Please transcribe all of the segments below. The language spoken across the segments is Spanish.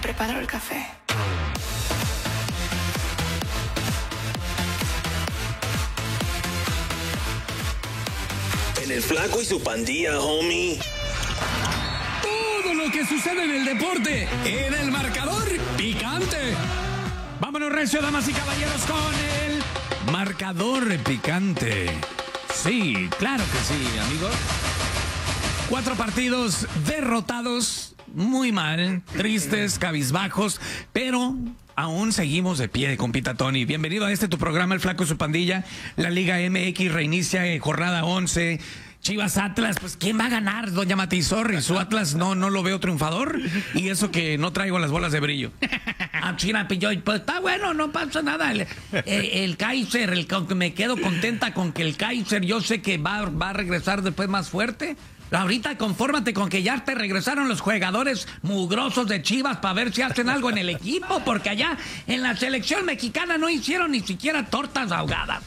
preparo el café. En el Flaco y su pandilla, homie. Todo lo que sucede en el deporte, en el marcador picante. Vámonos recio, damas y caballeros, con el marcador picante. Sí, claro que sí, amigos. 4 partidos derrotados, muy mal, tristes, cabizbajos, pero aún seguimos de pie, compita Tony. Bienvenido a tu programa, El Flaco y su pandilla. La Liga MX reinicia jornada 11. Chivas Atlas, pues ¿quién va a ganar, doña Matizorri? Su Atlas no lo veo triunfador, y eso que no traigo las bolas de brillo. China Pilloy, pues está bueno, no pasa nada. El Kaiser, me quedo contenta con que el Kaiser, yo sé que va a regresar después más fuerte. Ahorita confórmate con que ya te regresaron los jugadores mugrosos de Chivas para ver si hacen algo en el equipo, porque allá en la selección mexicana no hicieron ni siquiera tortas ahogadas.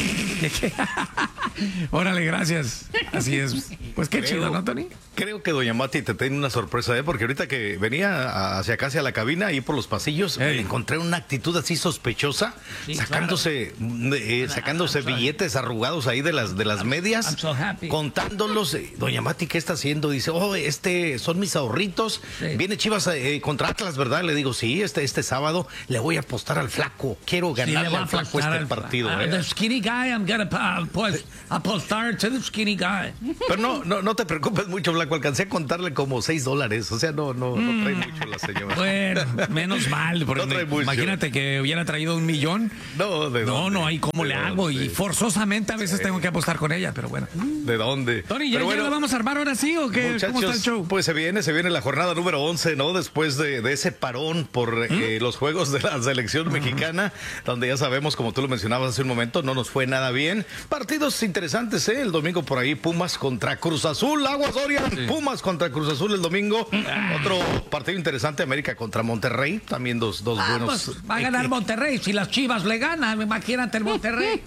Órale, gracias. Así es. Pues qué chido, ¿no, Tony? Creo que doña Mati te tiene una sorpresa, porque ahorita que venía hacia acá, hacia la cabina, ahí por los pasillos, encontré una actitud así sospechosa, sí, sacándose billetes arrugados ahí de las medias, I'm so happy. Contándolos. Doña Mati, ¿qué está haciendo? Dice, son mis ahorritos. Sí. Viene Chivas contra Atlas, ¿verdad? Le digo, sí, este sábado le voy a apostar al Flaco. Quiero ganarle al Flaco este partido. The skinny guy, I'm gonna apostar to the skinny guy. Pero no te preocupes mucho, Flaco. Alcancé a contarle como $6. O sea, no trae mucho la señora. Bueno, menos mal. Porque no trae mucho. Imagínate que hubiera traído $1 millón. No hay cómo le hago. Y forzosamente a veces tengo que apostar con ella, pero bueno. ¿De dónde? Tony, ¿ya la vamos a armar ahora sí o qué? Muchachos, ¿cómo está el show? Pues se viene la jornada número 11, ¿no? Después de ese parón por los juegos de la selección mexicana, donde ya sabemos, como tú lo mencionabas hace un momento, no nos fue nada bien. Partidos interesantes, ¿eh? El domingo por ahí, Pumas contra Cruz Azul. Aguas, Dorian. Sí. Pumas contra Cruz Azul el domingo. Otro partido interesante, América contra Monterrey. También dos buenos. Pues va a ganar Monterrey. Si las Chivas le ganan, imagínate el Monterrey.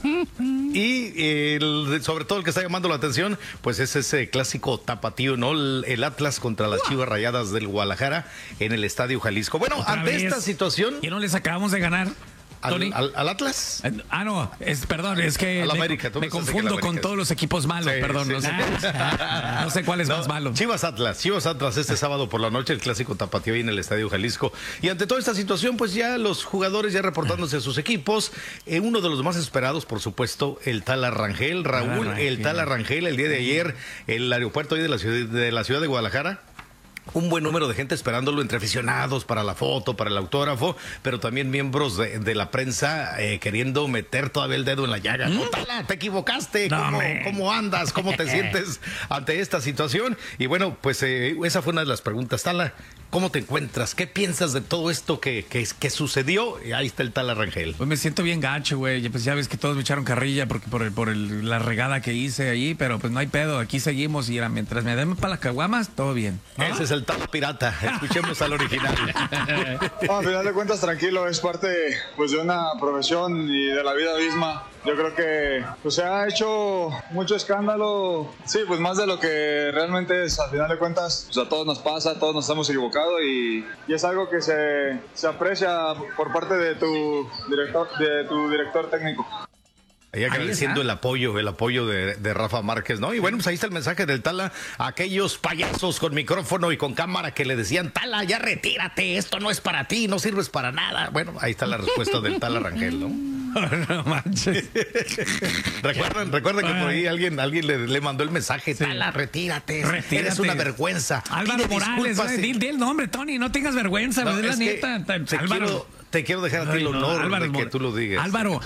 Y sobre todo el que está llamando la atención, pues es ese clásico tapatío, ¿no? El Atlas contra las Chivas Rayadas del Guadalajara en el Estadio Jalisco. Bueno, ante esta situación... ¿Y no les acabamos de ganar? ¿Al Atlas? No, perdón, es que me confundo con todos los equipos malos, sí, perdón, sí. No sé cuál es más malo. Chivas Atlas este sábado por la noche, el clásico tapatío ahí en el Estadio Jalisco. Y ante toda esta situación, pues ya los jugadores ya reportándose a sus equipos. Uno de los más esperados, por supuesto, el Tala Rangel, Raúl, el Tala Rangel, el día de ayer, el aeropuerto ahí de la ciudad de Guadalajara. Un buen número de gente esperándolo, entre aficionados para la foto, para el autógrafo, pero también miembros de la prensa queriendo meter todavía el dedo en la llaga. No, Tala, te equivocaste. ¿Cómo andas? ¿Cómo te sientes ante esta situación? Y bueno, pues esa fue una de las preguntas. Tala, ¿cómo te encuentras? ¿Qué piensas de todo esto que sucedió? Y ahí está el Tala Rangel. Pues me siento bien gacho, güey. Pues ya ves que todos me echaron carrilla por la regada que hice ahí, pero pues no hay pedo. Aquí seguimos y mientras me den para las caguamas, todo bien. ¿No? Ese es el Tala pirata. Escuchemos al original. Al final de cuentas, tranquilo, es parte pues de una profesión y de la vida misma. Yo creo que pues, se ha hecho mucho escándalo, sí, pues más de lo que realmente es. Al final de cuentas, pues, a todos nos pasa, todos nos hemos equivocado y es algo que se aprecia por parte de tu director técnico. Ahí agradeciendo el apoyo de Rafa Márquez, ¿no? Y bueno, pues ahí está el mensaje del Tala a aquellos payasos con micrófono y con cámara que le decían, Tala, ya retírate, esto no es para ti, no sirves para nada. Bueno, ahí está la respuesta del Tala Rangel, ¿no? No manches. Recuerden que por ahí alguien le mandó el mensaje, Tala, retírate, eres una vergüenza. Álvaro Morales, di el nombre, Tony, no tengas vergüenza, no, es la neta. Te quiero dejar a ti el honor de que tú lo digas. Álvaro.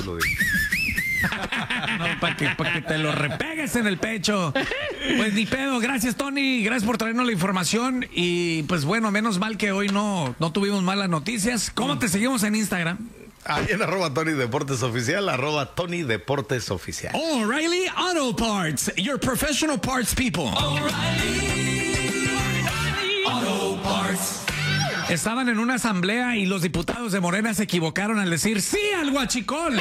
No, para que te lo repegues en el pecho. Pues ni pedo, gracias Tony, gracias por traernos la información. Y pues bueno, menos mal que hoy no tuvimos malas noticias. ¿Cómo te seguimos en Instagram? Ahí en @TonyDeportesOficial, @TonyDeportesOficial. O'Reilly Auto Parts, your professional parts people. O'Reilly Auto Parts. Estaban en una asamblea y los diputados de Morena se equivocaron al decir sí al huachicol.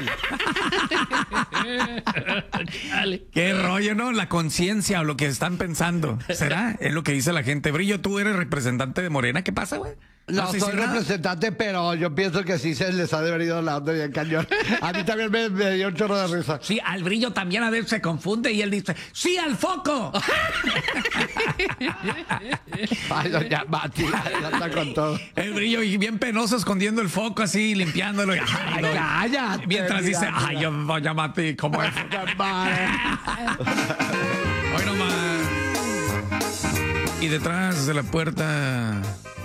Qué rollo, ¿no? La conciencia o lo que están pensando. ¿Será? Es lo que dice la gente. Brillo, tú eres representante de Morena. ¿Qué pasa, güey? No sé soy si nada. representante, pero yo pienso que sí se les ha de haber ido la onda bien cañón. A mí también me dio un chorro de risa. Sí, al Brillo también a veces se confunde y él dice, ¡sí, al foco! Ay, doña Mati, ya está con todo. El Brillo y bien penoso escondiendo el foco así, limpiándolo. Ay, cállate. Mientras dice, mira. ay, yo, doña Mati, ¿cómo es? Hoy nomás. Y detrás de la puerta,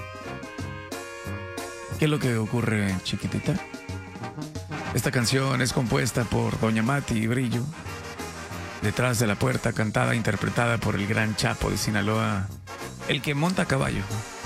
¿qué es lo que ocurre, chiquitita? Esta canción es compuesta por doña Mati y Brillo. Detrás de la puerta, cantada, interpretada por el gran Chapo de Sinaloa, el que monta a caballo.